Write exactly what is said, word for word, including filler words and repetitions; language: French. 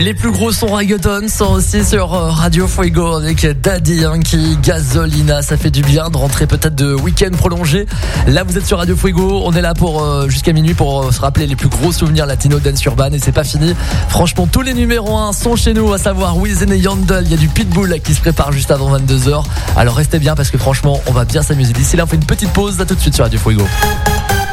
Les plus gros sons reggaeton sont aussi sur Radio Fuego avec Daddy Yankee, Gasolina. Ça fait du bien de rentrer peut-être de week-end prolongé. Là, vous êtes sur Radio Fuego. On est là pour euh, jusqu'à minuit pour euh, se rappeler les plus gros souvenirs latino dance urban. Et c'est pas fini. Franchement, tous les numéros un sont chez nous, à savoir Wisin et Yandel. Il y a du Pitbull qui se prépare juste avant vingt-deux heures. Alors restez bien parce que franchement, on va bien s'amuser. D'ici là, on fait une petite pause. À tout de suite sur Radio Fuego.